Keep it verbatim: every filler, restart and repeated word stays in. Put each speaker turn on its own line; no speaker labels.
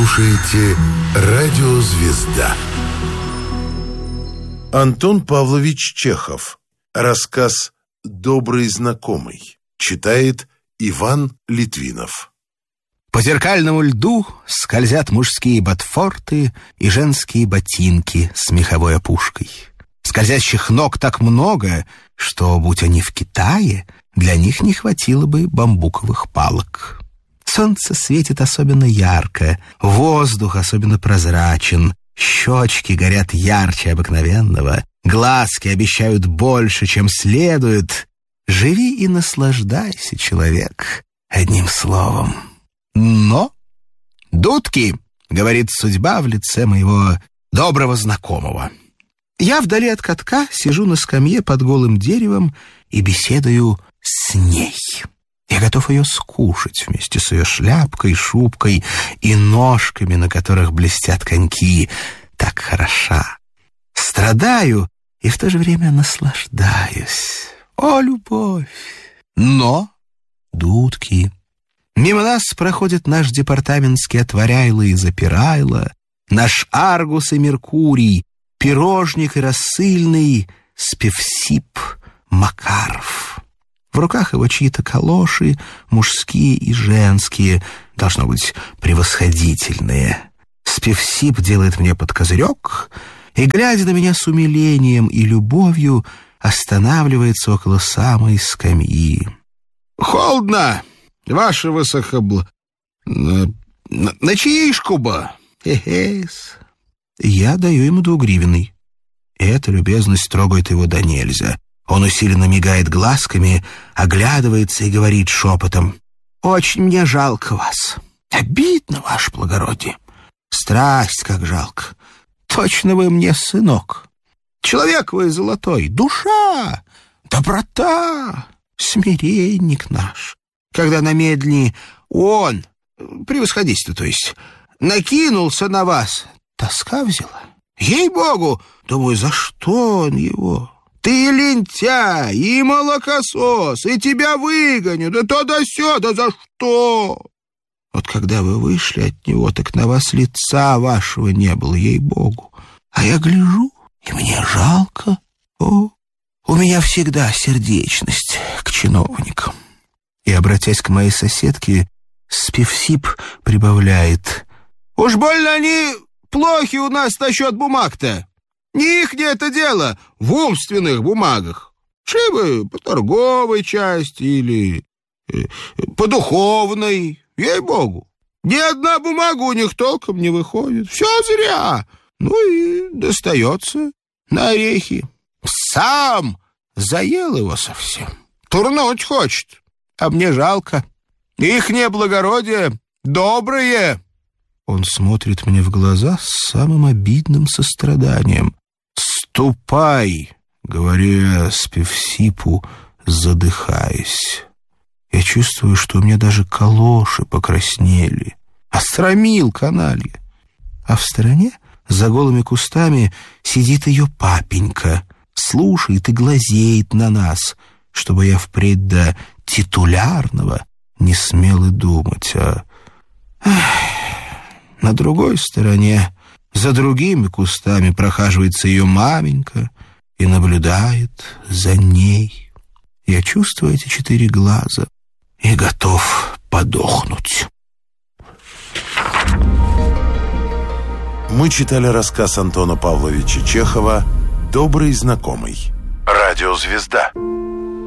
слушаете «Радио Звезда». Антон Павлович Чехов. Рассказ «Добрый знакомый». Читает Иван Литвинов.
По зеркальному льду скользят мужские ботфорты и женские ботинки с меховой опушкой. Скользящих ног так много, что, будь они в Китае, для них не хватило бы бамбуковых палок. Солнце светит особенно ярко, воздух особенно прозрачен, щечки горят ярче обыкновенного, глазки обещают больше, чем следует. Живи и наслаждайся, человек, одним словом. Но, дудки, говорит судьба в лице моего доброго знакомого. Я вдали от катка сижу на скамье под голым деревом и беседую с ней. Я готов ее скушать вместе с ее шляпкой, шубкой и ножками, на которых блестят коньки. Так хороша. Страдаю и в то же время наслаждаюсь. О, любовь! Но, дудки, мимо нас проходит наш департаментский отворяйло и запирайло, наш Аргус и Меркурий, пирожник и рассыльный, Спевсип Макаров. В руках его чьи-то калоши, мужские и женские, должно быть, превосходительные. Спевсип делает мне под козырек и, глядя на меня с умилением и любовью, останавливается около самой скамьи. «Холодно, ваше высокобл... На, на, на чаишку бы! Хе-хес!» Я даю ему двугривенный. Эта любезность трогает его до нельзя. Он усиленно мигает глазками, оглядывается и говорит шепотом: «Очень мне жалко вас. Обидно, ваше благородие. Страсть, как жалко. Точно вы мне сынок. Человек вы золотой, душа, доброта, смиренник наш. Когда намедленнее он, превосходительство, то есть, накинулся на вас, тоска взяла. Ей-богу, думаю, за что он его? Ты лентяй и молокосос, и тебя выгоню, да то да сё, да за что? Вот когда вы вышли от него, так на вас лица вашего не было, ей-богу. А я гляжу, и мне жалко. О, у меня всегда сердечность к чиновникам». И, обратясь к моей соседке, Спевсип прибавляет: «Уж больно они плохи у нас насчет бумаг-то. Не их не это дело в умственных бумагах. Шли бы по торговой части или э, по духовной, ей-богу. Ни одна бумага у них толком не выходит. Все зря. Ну и достается на орехи. Сам заел его совсем. Турнуть хочет. А мне жалко. Их неблагородие добрые». Он смотрит мне в глаза с самым обидным состраданием. «Ступай», — говорю я Спевсипу, задыхаясь. Я чувствую, что у меня даже калоши покраснели. Остромил каналья. А в стороне, за голыми кустами, сидит ее папенька, слушает и глазеет на нас, чтобы я впредь до титулярного не смел и думать. А на другой стороне, за другими кустами, прохаживается ее маменька и наблюдает за ней. Я чувствую эти четыре глаза и готов подохнуть.
Мы читали рассказ Антона Павловича Чехова «Добрый знакомый». «Радио Звезда».